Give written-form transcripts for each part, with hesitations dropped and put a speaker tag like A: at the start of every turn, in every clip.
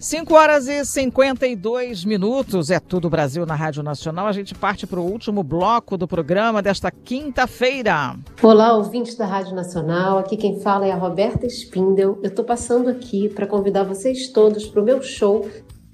A: 5h52, é tudo Brasil na Rádio Nacional. A gente parte para o último bloco do programa desta quinta-feira.
B: Olá, ouvintes da Rádio Nacional. Aqui quem fala é a Roberta Spindel. Eu estou passando aqui para convidar vocês todos para o meu show.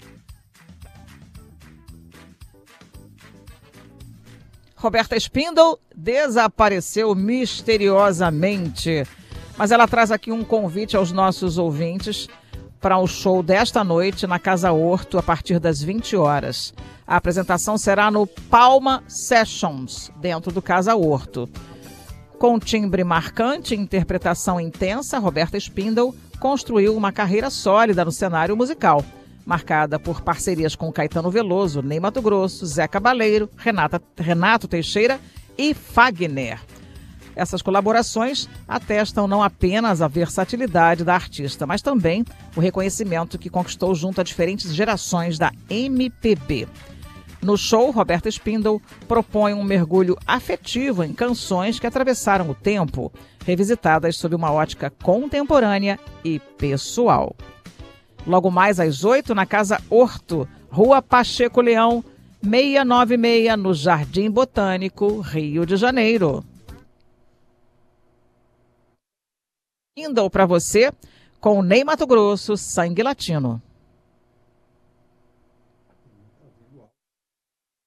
A: Roberta Spindel desapareceu misteriosamente, mas ela traz aqui um convite aos nossos ouvintes para o show desta noite na Casa Horto, a partir das 20 horas. A apresentação será no Palma Sessions, dentro do Casa Horto. Com timbre marcante e interpretação intensa, Roberta Spindel construiu uma carreira sólida no cenário musical, marcada por parcerias com Caetano Veloso, Ney Matogrosso, Zé Cabaleiro, Renato Teixeira e Fagner. Essas colaborações atestam não apenas a versatilidade da artista, mas também o reconhecimento que conquistou junto a diferentes gerações da MPB. No show, Roberta Spindel propõe um mergulho afetivo em canções que atravessaram o tempo, revisitadas sob uma ótica contemporânea e pessoal. Logo mais às 8, na Casa Horto, Rua Pacheco Leão, 696, no Jardim Botânico, Rio de Janeiro. Spindel para você, com Ney Matogrosso, Sangue Latino.